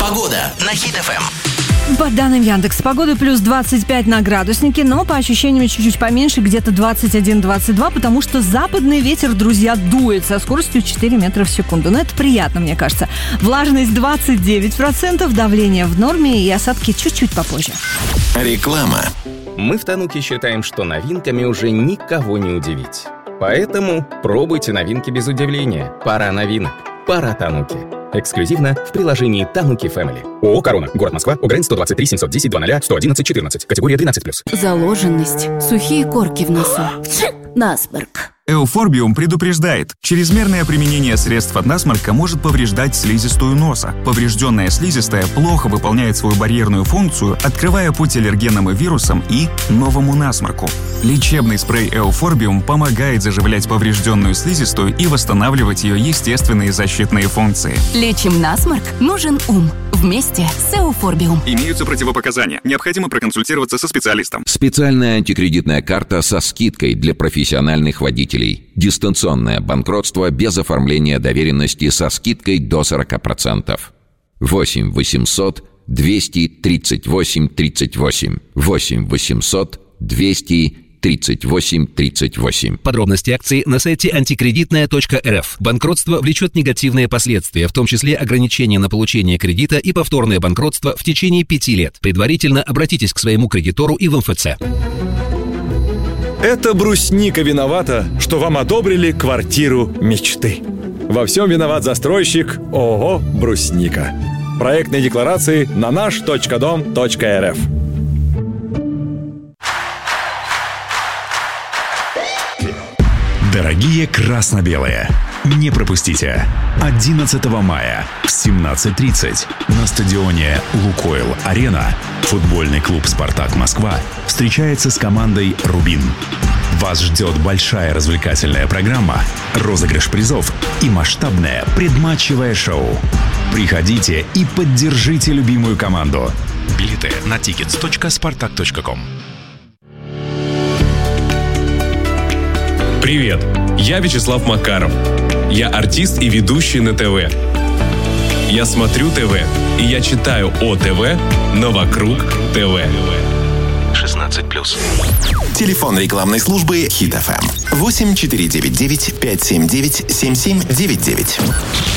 Погода на Хит ФМ. По данным Яндекс.Погоды, плюс 25 на градуснике, но по ощущениям чуть-чуть поменьше, где-то 21-22, потому что западный ветер, друзья, дует со скоростью 4 метра в секунду. Но это приятно, мне кажется. Влажность 29%, давление в норме и осадки чуть-чуть попозже. Реклама. Мы в Тануке считаем, что новинками уже никого не удивить. Поэтому пробуйте новинки без удивления. Пора новинок. Пора Тануки. Эксклюзивно в приложении Тануки Family. ООО «Корона». Город Москва. ОГРН 123 710 00 111 14. Категория 12+. Заложенность. Сухие корки в носу. Насморк. Эуфорбиум предупреждает, чрезмерное применение средств от насморка может повреждать слизистую носа. Поврежденная слизистая плохо выполняет свою барьерную функцию, открывая путь аллергенам и вирусам и новому насморку. Лечебный спрей Эуфорбиум помогает заживлять поврежденную слизистую и восстанавливать ее естественные защитные функции. Лечим насморк? Нужен ум. Вместе с Эуфорбиум. Имеются противопоказания. Необходимо проконсультироваться со специалистом. Специальная антикредитная карта со скидкой для профессиональных водителей. Дистанционное банкротство без оформления доверенности со скидкой до 40%. 8 800 238 38. 8 800 238 38. Подробности акции на сайте антикредитная.рф. Банкротство влечет негативные последствия, в том числе ограничение на получение кредита и повторное банкротство в течение 5 лет. Предварительно обратитесь к своему кредитору и в МФЦ. Это брусника виновата, что вам одобрили квартиру мечты. Во всем виноват застройщик ООО «Брусника». Проектные декларации на наш.дом.рф. Дорогие красно-белые, не пропустите. 11 мая в 17:30 на стадионе «Лукойл-Арена» футбольный клуб «Спартак Москва» встречается с командой «Рубин». Вас ждет большая развлекательная программа, розыгрыш призов и масштабное предматчевое шоу. Приходите и поддержите любимую команду. Билеты на tickets.spartak.com. Привет, я Вячеслав Макаров. Я артист и ведущий на ТВ. Я смотрю ТВ, и я читаю о ТВ, но вокруг ТВ. 16+. Телефон рекламной службы Хит ФМ. 8499 579 7799.